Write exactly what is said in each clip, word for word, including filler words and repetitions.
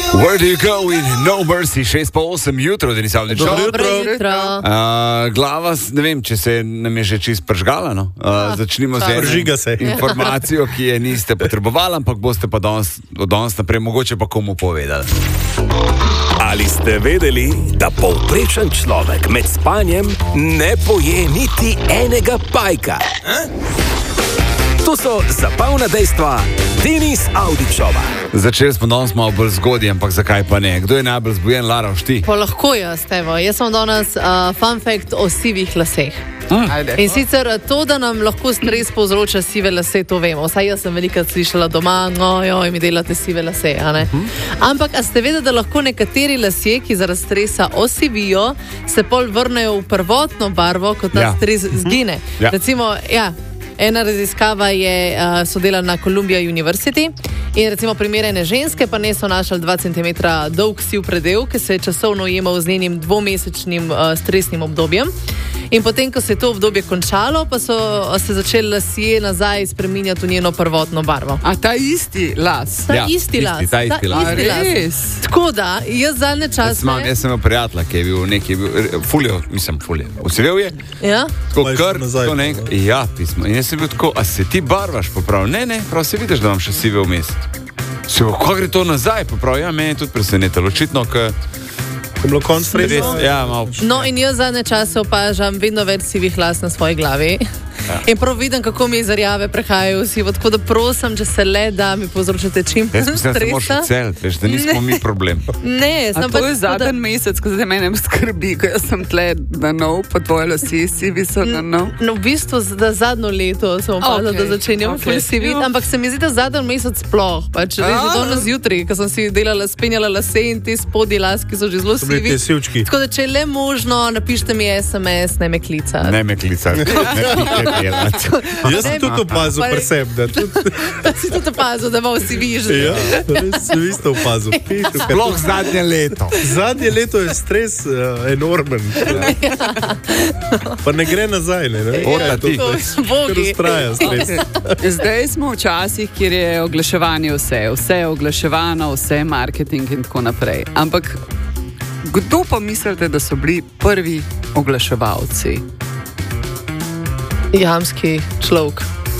Where do you go in No Mercy, šest po osem jutro, da nisem odličal. Dobro jutro. Uh, glava, ne vem, če se nam je že čist pržgala, no? Uh, začnimo z eno informacijo, ki je niste potrebovali, ampak boste pa danes, od danes naprej mogoče pa komu povedali. Ali ste vedeli, da povprečen človek med spanjem ne poje niti enega pajka? Eh? To so zabavna dejstva Denis Avdićova. Začeli smo danes malo bolj zgodaj, ampak zakaj pa ne? Kdo je najbolj zbujen, Lara, všti? Pa lahko jaz, evo. Jaz sem danes uh, fun fact o sivih laseh. Hmm. In sicer to, da nam lahko stres povzroča sive lase, to vemo. Vsaj jaz sem velikrat slišala doma, no joj, mi delate sive lase, a ne? Hmm. Ampak, a ste vedeli, da lahko nekateri lasje, ki zaradi stresa osivijo, se pol vrnejo v prvotno barvo, kot ta ja. stres zgine. Hmm. Ja. Recimo, ja, ena raziskava je uh, sodelala na Columbia University in recimo primerjene ženske pa ne so našli dva centimetra dolg siv predel, ki se je časovno ujemal z njenim dvomesečnim uh, stresnim obdobjem. In potem, ko se je to obdobje končalo, pa so se začeli lasje nazaj spreminjati v njeno prvotno barvo. A ta isti las? Ta ja, isti, isti las. Ta isti ta las. Isti las. Tako da, jaz zadnje čase... Jaz, jaz sem imel prijatelja, ki je bil neki, fuljo, mislim fuljo, usivel je. Ja? Tako kar, to ne, ja, pismo. In jaz sem bil tako, a se ti barvaš poprav? Ne, ne, prav se vidiš, da imam še sive vmes. Se bo, ko gre to nazaj poprav? Ja, meni je tudi presenetilo. Očitno, ker... Je bilo konc freza? Ja, malo. No, in jaz zadnje čase opažam vedno več sivih las na svoji glavi. Ja. In prav vidim, kako mi iz rjave prehajajo vsi. Tako da prosim, če se le da mi povzročate čim manj stresa. Jaz mislim, da se moraš oceliti, veš, da nismo ne. mi problem. Ne, sem pač... To je zadnji da... mesec, ko se mene skrbi, ko jaz sem tle na nov, pa tvoje lasi sivi so na nov. No, v bistvu za zadnjo leto sem opazila, okay. da začenjam okay. ful siviti, ampak se mi zdi, da zadnji mesec sploh. Pač res je danes zjutraj, ko sem si delala, spenjala lase in te spodnji las, ki so že zelo sivi. Tako da, če je le možno, napišite mi es em es, ne me klica. Ne me klica. Jaz sem tudi opazil pri sebi, da tudi... Si tudi opazil, da malo si viš. Ja, sem isto opazil. Sploh zadnje leto. Zadnje leto je stres uh, enormen. Pa ne gre nazaj, ne? ne? Ota ti. Kar ustraja stres. Zdaj smo v časih, kjer je oglaševanje vse. Vse je oglaševano, vse je marketing in tako naprej. Ampak kdo pa mislite, da so bili prvi oglaševalci? Jamski človek.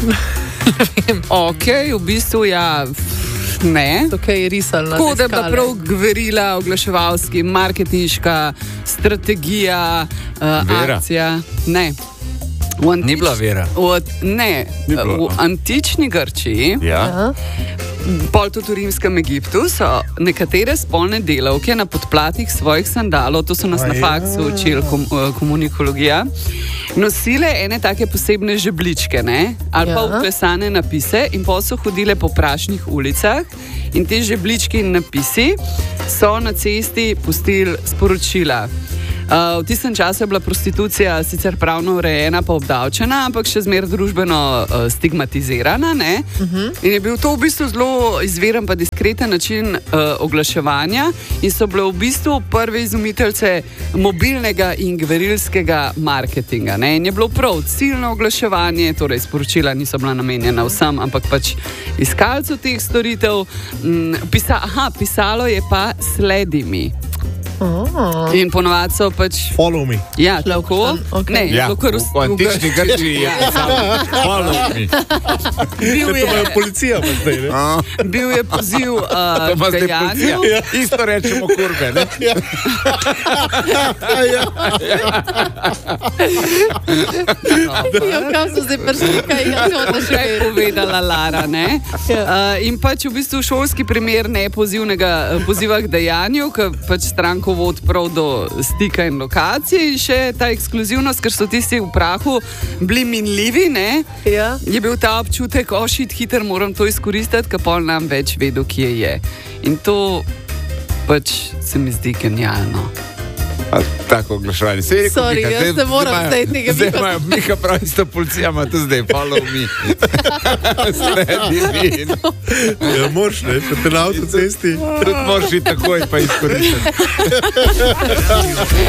Ok, v bistvu ja, ne. Okay, risalna. Tako da pa prav gverila oglaševalski, marketinška strategija, uh, akcija. Ne. Antič... Ni bila vera. V, ne, Ni bilo, v antični Grčiji, ja. pol tudi v rimskem Egiptu, so nekatere spolne delavke na podplatih svojih sandalov, to so nas na faksu učili kom, komunikologija, nosile ene take posebne žebličke, ne? Ali pa vklesane napise in pol so hodile po prašnih ulicah in te žeblički in napisi so na cesti pustili sporočila. Uh, v tistem času je bila prostitucija sicer pravno urejena pa obdavčena, ampak še zmer družbeno uh, stigmatizirana, ne? Uh-huh. In je bil to v bistvu zelo izviren pa diskreten način uh, oglaševanja in so bile v bistvu prve izumiteljce mobilnega in gverilskega marketinga, ne? In je bilo prav ciljno oglaševanje, torej sporočila niso bila namenjena vsem, ampak pač iskalcu teh storitev. M, pisa, aha, pisalo je pa sledi mi. Oh. In ponovadi so pač... Follow me. Ja, lahko. Okay. Ne, ja, lahko v, v antični Grčiji je follow me. Bil je... To je policija pa zdaj, ne? Bil je poziv uh, k dejanju. Ja. Isto rečemo kurbe, ne? Ja. Ja. Ja, kam so zdaj prišli, kaj je to še povedala Lara, ne? Ja. Uh, in pač v bistvu šolski primer ne pozivnega, poziva k dejanju, ker pač stranko vod prav do stika in lokacije in še ta ekskluzivnost, ker so tisti v prahu bili minljivi, ne? Ja. Je bil ta občutek, o šit, hiter moram to izkoristiti, ker pol nam več vedo, kje je. In to pač se mi zdi genialno. A, tako oglaševanje. Sorry, Miha, jaz se moram zdaj tega zdaj imajo, Miha pravi, sta policija, ima to zdaj, follow me. Sledi mi. Ja, moraš, ne, če te na avtocesti. Tudi moraš iti takoj pa izkoristiti.